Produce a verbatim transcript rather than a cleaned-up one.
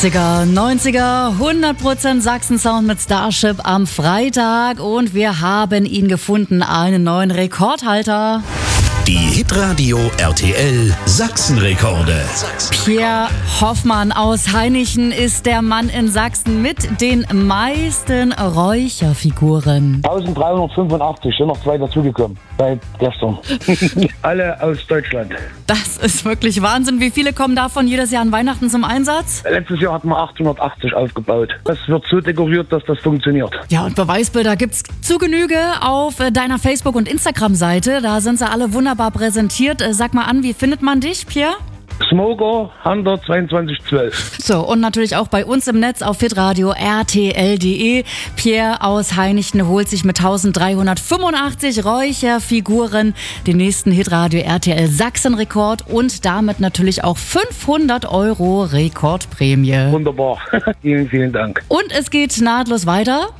achtziger, neunziger, hundert Prozent Sachsen-Sound mit Starship am Freitag und wir haben ihn gefunden, einen neuen Rekordhalter. Die Hitradio R T L Sachsenrekorde. Pierre Hoffmann aus Hainichen ist der Mann in Sachsen mit den meisten Räucherfiguren. eintausenddreihundertfünfundachtzig, sind noch zwei dazugekommen seit gestern. Alle aus Deutschland. Das ist wirklich Wahnsinn. Wie viele kommen davon jedes Jahr an Weihnachten zum Einsatz? Letztes Jahr hatten wir achthundertachtzig aufgebaut. Das wird so dekoriert, dass das funktioniert. Ja, und Beweisbilder gibt's zu Genüge auf deiner Facebook- und Instagram-Seite. Da sind sie alle wunderbar präsentiert. Sag mal an, wie findet man dich, Pierre? Smoker Hunter zweiundzwanzig zwölf. So, und natürlich auch bei uns im Netz auf hitradio R T L punkt de. Pierre aus Hainichen holt sich mit eintausenddreihundertfünfundachtzig Räucherfiguren den nächsten Hitradio R T L Sachsen-Rekord und damit natürlich auch fünfhundert Euro Rekordprämie. Wunderbar. Vielen, vielen Dank. Und es geht nahtlos weiter.